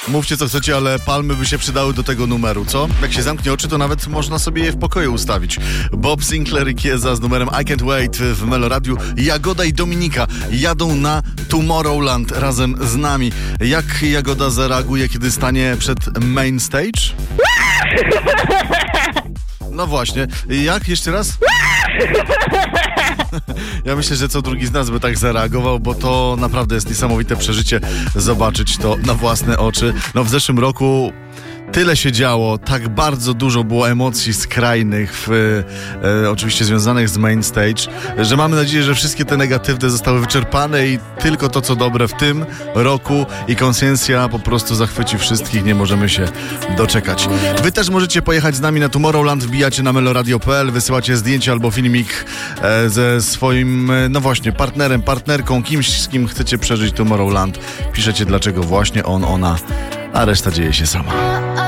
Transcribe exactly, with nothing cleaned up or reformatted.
Mówcie co chcecie, ale palmy by się przydały do tego numeru, co? Jak się zamknie oczy, to nawet można sobie je w pokoju ustawić. Bob Sinclair i Kieza z numerem I Can't Wait w Meloradiu. Jagoda i Dominika jadą na Tomorrowland razem z nami. Jak Jagoda zareaguje, kiedy stanie przed main stage? No właśnie. Jak? Jeszcze raz? Ja myślę, że co drugi z nas by tak zareagował, bo to naprawdę jest niesamowite przeżycie zobaczyć to na własne oczy. No w zeszłym roku tyle się działo, tak bardzo dużo było emocji skrajnych, w, e, oczywiście związanych z main stage, że mamy nadzieję, że wszystkie te negatywne zostały wyczerpane i tylko to, co dobre w tym roku i Konsciencja po prostu zachwyci wszystkich, nie możemy się doczekać. Wy też możecie pojechać z nami na Tomorrowland, wbijacie na meloradio kropka p l, wysyłacie zdjęcie albo filmik e, ze swoim, e, no właśnie, partnerem, partnerką, kimś, z kim chcecie przeżyć Tomorrowland. Piszecie, dlaczego właśnie on, ona, a reszta dzieje się sama.